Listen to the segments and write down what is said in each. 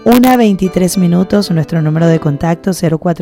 1:23, nuestro número de contacto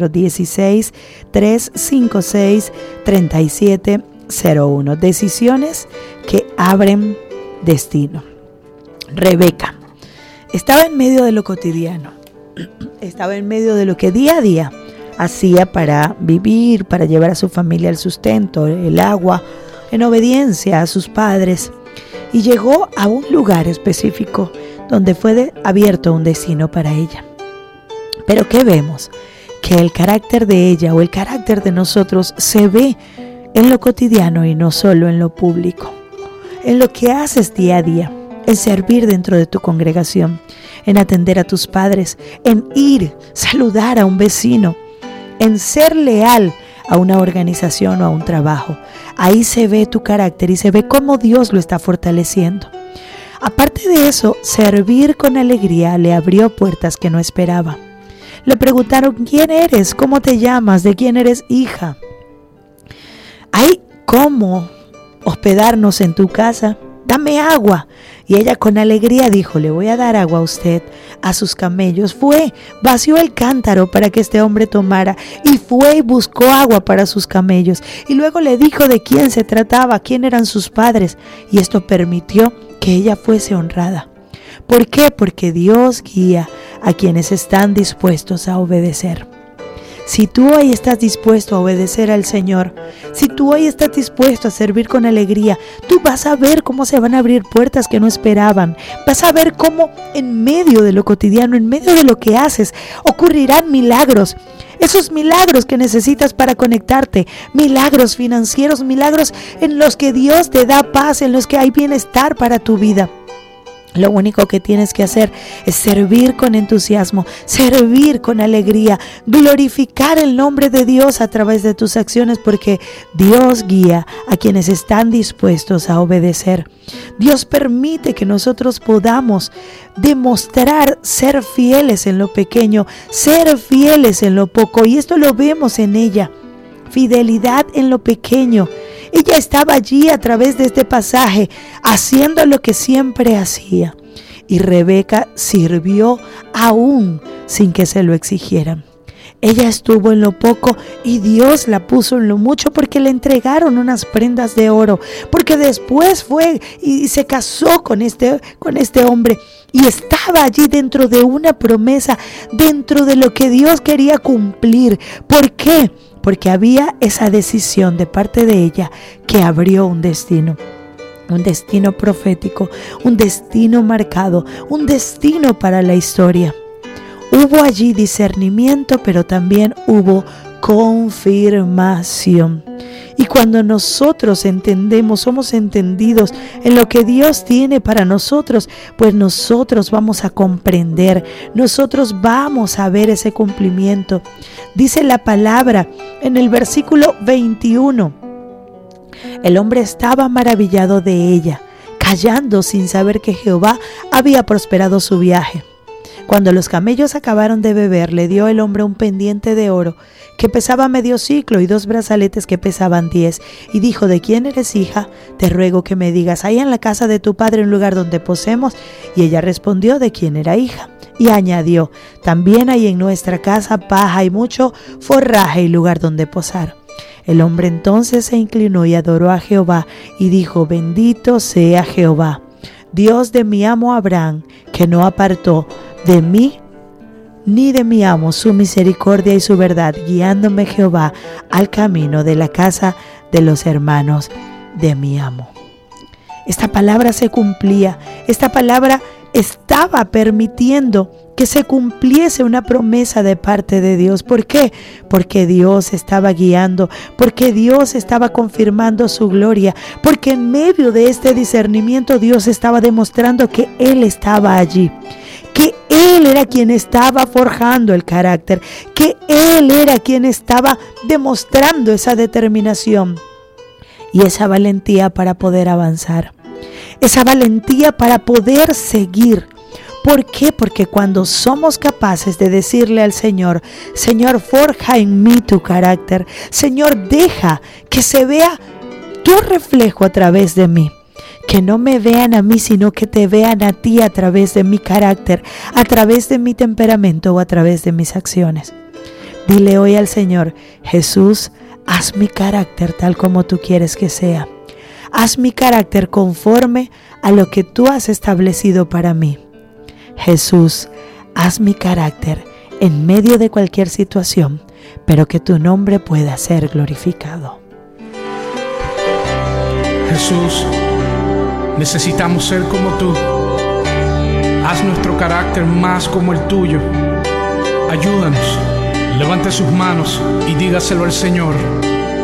0416-356-3701. Decisiones que abren destino. Rebeca estaba en medio de lo cotidiano, estaba en medio de lo que día a día hacía para vivir, para llevar a su familia el sustento, el agua, en obediencia a sus padres, y llegó a un lugar específico donde fue abierto un destino para ella. Pero ¿qué vemos? Que el carácter de ella o el carácter de nosotros se ve en lo cotidiano y no solo en lo público, en lo que haces día a día, en servir dentro de tu congregación, en atender a tus padres, en ir, saludar a un vecino, en ser leal a una organización o a un trabajo. Ahí se ve tu carácter y se ve cómo Dios lo está fortaleciendo. Aparte de eso, servir con alegría le abrió puertas que no esperaba. Le preguntaron: ¿quién eres? ¿Cómo te llamas? ¿De quién eres hija? ¿Hay cómo hospedarnos en tu casa? Dame agua. Y ella con alegría dijo: le voy a dar agua a usted, a sus camellos. Fue, vació el cántaro para que este hombre tomara, y fue y buscó agua para sus camellos. Y luego le dijo de quién se trataba, quién eran sus padres. Y esto permitió que ella fuese honrada. ¿Por qué? Porque Dios guía a quienes están dispuestos a obedecer. Si tú hoy estás dispuesto a obedecer al Señor, si tú hoy estás dispuesto a servir con alegría, tú vas a ver cómo se van a abrir puertas que no esperaban. Vas a ver cómo en medio de lo cotidiano, en medio de lo que haces, ocurrirán milagros. Esos milagros que necesitas para conectarte, milagros financieros, milagros en los que Dios te da paz, en los que hay bienestar para tu vida. Lo único que tienes que hacer es servir con entusiasmo, servir con alegría, glorificar el nombre de Dios a través de tus acciones, porque Dios guía a quienes están dispuestos a obedecer. Dios permite que nosotros podamos demostrar ser fieles en lo pequeño, ser fieles en lo poco, y esto lo vemos en ella. Fidelidad en lo pequeño. Ella estaba allí a través de este pasaje, haciendo lo que siempre hacía. Y Rebeca sirvió aún sin que se lo exigieran. Ella estuvo en lo poco y Dios la puso en lo mucho, porque le entregaron unas prendas de oro, porque después fue y se casó con este hombre y estaba allí dentro de una promesa, dentro de lo que Dios quería cumplir. ¿Por qué? Porque había esa decisión de parte de ella que abrió un destino profético, un destino marcado, un destino para la historia. Hubo allí discernimiento, pero también hubo confirmación. Y cuando nosotros entendemos, somos entendidos en lo que Dios tiene para nosotros, pues nosotros vamos a comprender, nosotros vamos a ver ese cumplimiento. Dice la palabra en el versículo 21, el hombre estaba maravillado de ella, callando sin saber que Jehová había prosperado su viaje. Cuando los camellos acabaron de beber, le dio el hombre un pendiente de oro que pesaba medio siclo y 2 brazaletes que pesaban 10. Y dijo: ¿de quién eres hija? Te ruego que me digas, ¿hay en la casa de tu padre un lugar donde posemos? Y ella respondió: ¿de quién era hija? Y añadió: también hay en nuestra casa paja y mucho forraje y lugar donde posar. El hombre entonces se inclinó y adoró a Jehová y dijo: bendito sea Jehová, Dios de mi amo Abraham, que no apartó de mí ni de mi amo su misericordia y su verdad, guiándome Jehová al camino de la casa de los hermanos de mi amo. Esta palabra se cumplía, esta palabra estaba permitiendo que se cumpliese una promesa de parte de Dios. ¿Por qué? Porque Dios estaba guiando, porque Dios estaba confirmando su gloria, porque en medio de este discernimiento Dios estaba demostrando que Él estaba allí, que Él era quien estaba forjando el carácter, que Él era quien estaba demostrando esa determinación y esa valentía para poder avanzar, esa valentía para poder seguir. ¿Por qué? Porque cuando somos capaces de decirle al Señor: Señor, forja en mí tu carácter, Señor, deja que se vea tu reflejo a través de mí, Que no me vean a mí, sino que te vean a ti a través de mi carácter, a través de mi temperamento o a través de mis acciones. Dile hoy al Señor: Jesús, haz mi carácter tal como tú quieres que sea. Haz mi carácter conforme a lo que tú has establecido para mí. Jesús, haz mi carácter en medio de cualquier situación, pero que tu nombre pueda ser glorificado. Jesús, necesitamos ser como tú. Haz nuestro carácter más como el tuyo. Ayúdanos. Levante sus manos y dígaselo al Señor.